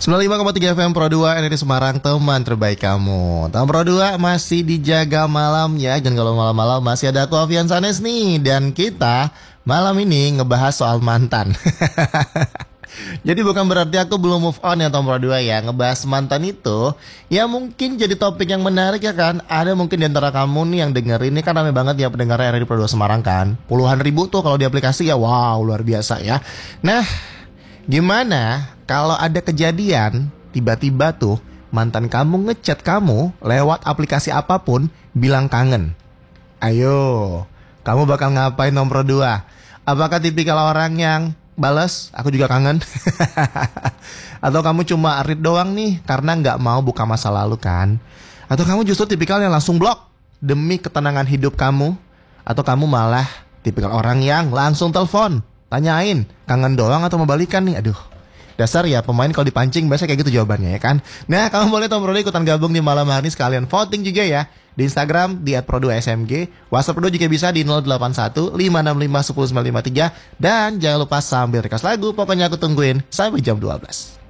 95,3 FM Pro 2 NRI Semarang, teman terbaik kamu. Teman Pro 2 masih dijaga malamnya. Dan kalau malam-malam masih ada aku Alfian Sanes nih. Dan kita malam ini ngebahas soal mantan. Jadi bukan berarti aku belum move on ya Tom Pro 2 ya. Ngebahas mantan itu ya mungkin jadi topik yang menarik ya kan. Ada mungkin di antara kamu nih yang denger ini kan rame banget ya pendengarnya RRI Pro 2 Semarang kan. Puluhan ribu tuh kalau di aplikasi ya. Wow, luar biasa ya. Nah, gimana kalau ada kejadian tiba-tiba tuh mantan kamu ngechat kamu lewat aplikasi apapun bilang kangen? Ayo, kamu bakal ngapain nomor 2? Apakah tipikal orang yang balas aku juga kangen? Atau kamu cuma read doang nih karena nggak mau buka masa lalu kan? Atau kamu justru tipikal yang langsung blok demi ketenangan hidup kamu? Atau kamu malah tipikal orang yang langsung telepon tanyain kangen doang atau mau balikan nih? Aduh, dasar ya pemain kalau dipancing biasanya kayak gitu jawabannya ya kan. Nah, kamu boleh Tom Bro ikutan gabung di malam hari ini, sekalian voting juga ya di Instagram di @pro2smg. WhatsApp Pro juga bisa di 081 565 10953. Dan jangan lupa sambil request lagu, pokoknya aku tungguin sampai jam 12.